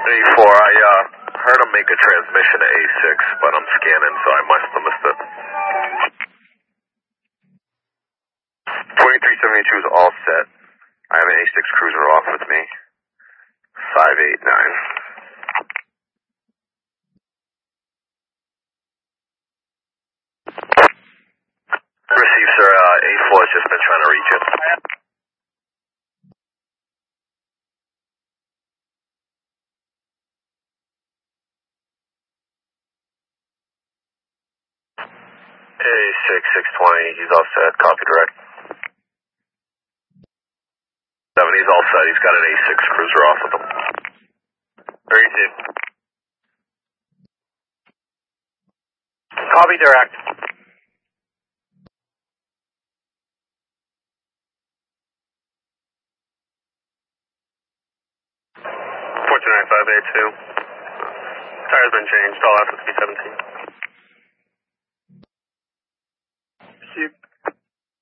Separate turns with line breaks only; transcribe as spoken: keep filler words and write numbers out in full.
A four, I uh, heard him make a transmission to A six, but I'm scanning, so I must have missed it.
twenty-three seventy-two is all set. I have an A six cruiser off with me. five eight nine.
Receive, sir. Uh, A four has just been trying to reach it. A six, six twenty, he's all set. Copy direct. seven, he's all set. He's got an A six cruiser off with him. Very safe.
Copy direct.
four two nine five eight two. Tire's been changed. All assets be seventeen.